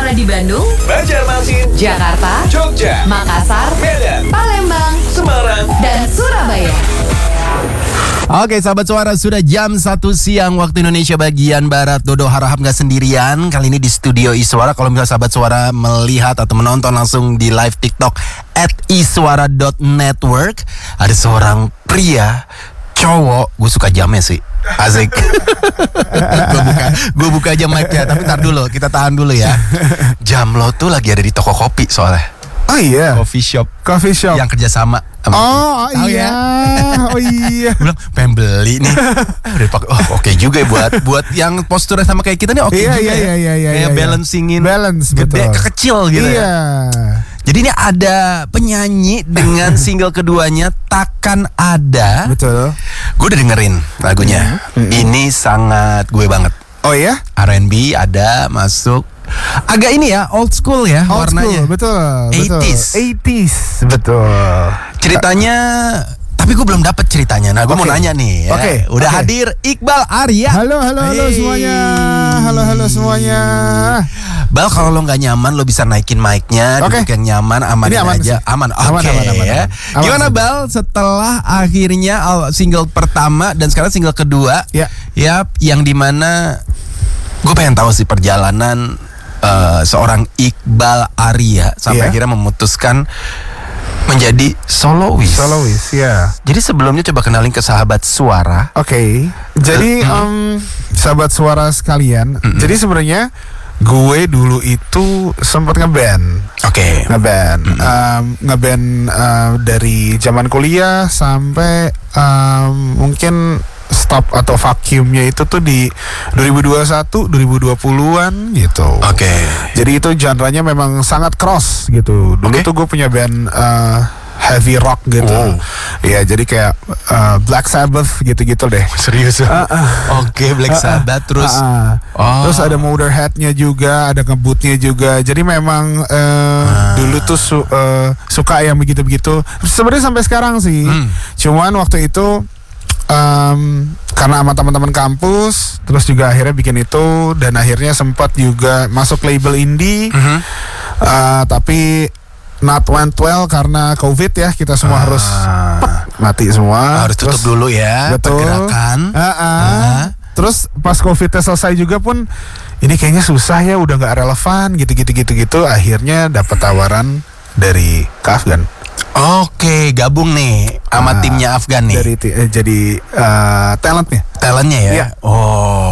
Suara di Bandung, Banjarmasin, Jakarta, Jogja, Makassar, Medan, Palembang, Semarang, dan Surabaya. Oke sahabat suara, sudah jam 1 siang waktu Indonesia bagian Barat. Dodo harap gak sendirian kali ini di studio Iswara. Kalau misalnya sahabat suara melihat atau menonton langsung di live TikTok @iswara.network, ada seorang pria cowok, gue suka jamnya sih, asik. Gue buka aja mic-nya, tapi ntar dulu, kita tahan dulu ya. Jam lo tuh lagi ada di toko kopi soalnya. Oh iya, Coffee shop yang kerjasama sama Oh tahu iya, ya? oh iya. Gue bilang pengen beli nih. Udah pakai. Oh, oke juga ya buat yang posturnya sama kayak kita nih, oke Iya, juga iya, ya. iya, Kayak iya. balancingin Balance, gede betul. ke kecil gitu Iya. ya. Jadi ini ada penyanyi dengan single keduanya Takkan Ada. Betul. Gue udah dengerin lagunya. Ini sangat gue banget. Oh iya? R&B ada masuk. Agak ini ya, old school ya Old warnanya. school, betul. 80s. 80s, betul. Ceritanya, tapi gue belum dapet ceritanya. Nah, gue mau nanya nih. Ya. Oke, Udah oke. hadir Iqbal Arya. Halo Hey. semuanya. Halo semuanya. Bal, kalau lo nggak nyaman, lo bisa naikin mic-nya, Oke. duduk yang nyaman, amanin Ini aman aja, sih. aman. Aman, Oke aman, aman, ya. aman. Gimana Aman. Bal? Setelah akhirnya single pertama dan sekarang single kedua, Ya. yang dimana gue pengen tahu sih perjalanan seorang Iqbal Arya sampai Iya. akhirnya memutuskan menjadi solois. Solois, ya. Jadi sebelumnya coba kenalin ke sahabat suara. Oke. Jadi sahabat suara sekalian, jadi sebenarnya gue dulu itu sempat ngeband. Oke. Ngeband dari zaman kuliah sampai mungkin stop atau vacuumnya itu tuh di 2021, 2020-an gitu. Oke. Jadi itu genre-nya memang sangat cross gitu. Dulu Oke. tuh gue punya band heavy rock gitu. Oh. Ya jadi kayak Black Sabbath gitu-gitu deh. Serius? Oke, Black Sabbath terus. Oh. Terus ada Motorhead-nya juga, ada ngebutnya juga. Jadi memang dulu tuh suka yang begitu-begitu. Sebenarnya sampai sekarang sih. Cuman waktu itu karena sama teman-teman kampus, terus juga akhirnya bikin itu, dan akhirnya sempat juga masuk label indie. Tapi not went well karena COVID ya, kita semua harus mati semua. Harus tutup Terus, dulu ya, betul. pergerakan. Terus pas COVID-nya selesai juga pun, ini kayaknya susah ya, udah nggak relevan gitu. Akhirnya dapat tawaran dari Afgan. Oke, gabung nih sama timnya Afgan nih. Dari jadi talentnya. Talentnya ya. Iya. Oh.